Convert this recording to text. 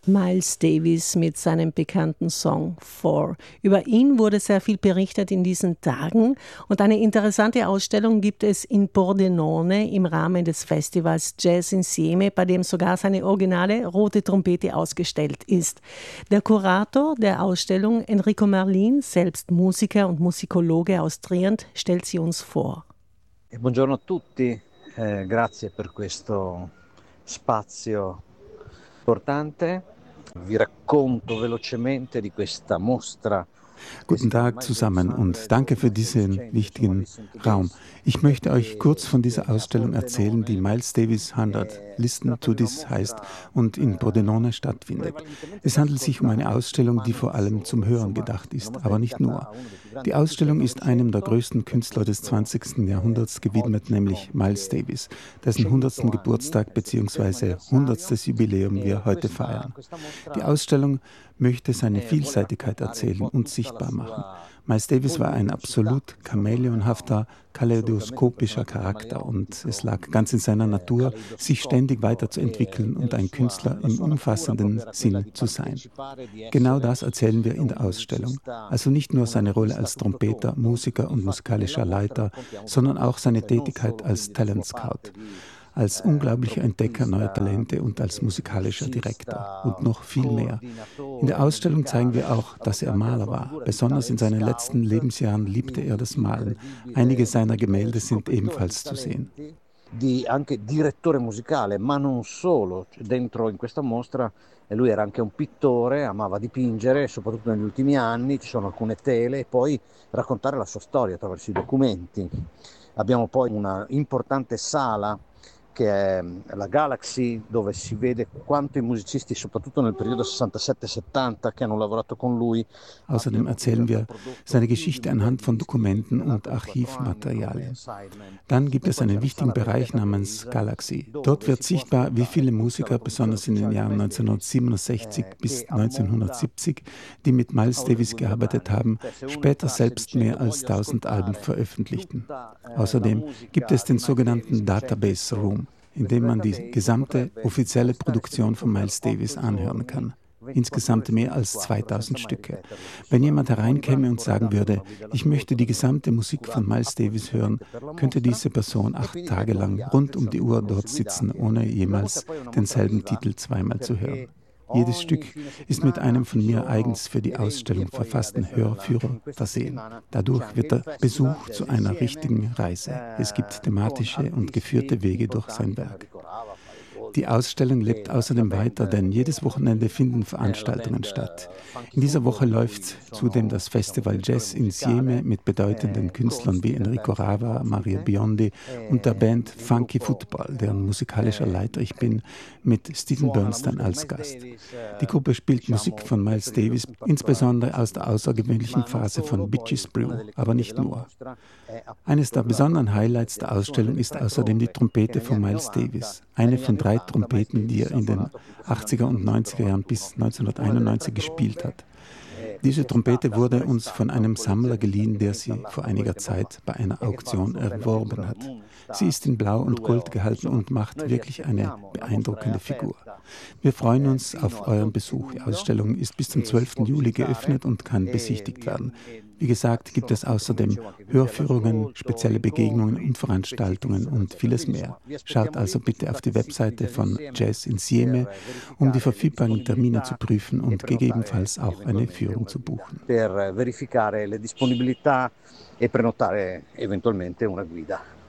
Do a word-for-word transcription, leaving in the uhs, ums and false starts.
Miles Davis mit seinem bekannten Song Four. Über ihn wurde sehr viel berichtet in diesen Tagen und eine interessante Ausstellung gibt es in Pordenone im Rahmen des Festivals Jazz Insieme, bei dem sogar seine originale rote Trompete ausgestellt ist. Der Kurator der Ausstellung, Enrico Merlin, selbst Musiker und Musikologe aus Trient, stellt sie uns vor. Buongiorno a tutti, eh, grazie per questo spazio importante. Vi racconto velocemente di questa mostra. Guten Tag zusammen und danke für diesen wichtigen Raum. Ich möchte euch kurz von dieser Ausstellung erzählen, die Miles Davis hundert Listen to This heißt und in Pordenone stattfindet. Es handelt sich um eine Ausstellung, die vor allem zum Hören gedacht ist, aber nicht nur. Die Ausstellung ist einem der größten Künstler des zwanzigsten Jahrhunderts gewidmet, nämlich Miles Davis, dessen hundertsten Geburtstag bzw. hundertstes Jubiläum wir heute feiern. Die Ausstellung möchte seine Vielseitigkeit erzählen und sichtbar machen. Miles Davis war ein absolut chamäleonhafter, kaleidoskopischer Charakter und es lag ganz in seiner Natur, sich ständig weiterzuentwickeln und ein Künstler im umfassenden Sinn zu sein. Genau das erzählen wir in der Ausstellung. Also nicht nur seine Rolle als Trompeter, Musiker und musikalischer Leiter, sondern auch seine Tätigkeit als Talent Scout, als unglaublicher Entdecker neuer Talente und als musikalischer Direktor und noch viel mehr. In der Ausstellung zeigen wir auch, dass er Maler war. Besonders in seinen letzten Lebensjahren liebte er das Malen. Einige seiner Gemälde sind ebenfalls zu sehen. Di anche direttore musicale, ma non solo. Dentro in questa mostra lui era anche un pittore, amava dipingere, soprattutto negli ultimi anni, ci sono alcune tele e poi raccontare la sua storia attraverso i documenti. Abbiamo poi una importante sala che è la Galaxy, dove si vede quanto i musicisti, soprattutto nel periodo sessantasette settanta, che hanno lavorato con lui. Außerdem erzählen wir seine Geschichte anhand von Dokumenten und Archivmaterialien. Dann gibt es einen wichtigen Bereich namens Galaxy. Dort wird sichtbar, wie viele Musiker, besonders in den Jahren neunzehnhundertsiebenundsechzig bis neunzehnhundertsiebzig, die mit Miles Davis gearbeitet haben, später selbst mehr als tausend Alben veröffentlichten. Außerdem gibt es den sogenannten Database Room, in dem man die gesamte offizielle Produktion von Miles Davis anhören kann. Insgesamt mehr als zweitausend Stücke. Wenn jemand hereinkäme und sagen würde, ich möchte die gesamte Musik von Miles Davis hören, könnte diese Person acht Tage lang rund um die Uhr dort sitzen, ohne jemals denselben Titel zweimal zu hören. Jedes Stück ist mit einem von mir eigens für die Ausstellung verfassten Hörführer versehen. Dadurch wird der Besuch zu einer richtigen Reise. Es gibt thematische und geführte Wege durch sein Werk. Die Ausstellung lebt außerdem weiter, denn jedes Wochenende finden Veranstaltungen statt. In dieser Woche läuft zudem das Festival Jazz Insieme mit bedeutenden Künstlern wie Enrico Rava, Mario Biondi und der Band Funky Football, deren musikalischer Leiter ich bin, mit Stephen Bernstein als Gast. Die Gruppe spielt Musik von Miles Davis, insbesondere aus der außergewöhnlichen Phase von Bitches Brew, aber nicht nur. Eines der besonderen Highlights der Ausstellung ist außerdem die Trompete von Miles Davis, eine von drei Trompeten, die er in den achtziger und neunziger Jahren bis neunzehnhunderteinundneunzig gespielt hat. Diese Trompete wurde uns von einem Sammler geliehen, der sie vor einiger Zeit bei einer Auktion erworben hat. Sie ist in Blau und Gold gehalten und macht wirklich eine beeindruckende Figur. Wir freuen uns auf euren Besuch. Die Ausstellung ist bis zum zwölften Juli geöffnet und kann besichtigt werden. Wie gesagt, gibt es außerdem Hörführungen, spezielle Begegnungen und Veranstaltungen und vieles mehr. Schaut also bitte auf die Webseite von Jazz Insieme, um die verfügbaren Termine zu prüfen und gegebenenfalls auch eine Führung zu buchen. Per verificare le disponibilità e prenotare eventualmente una guida.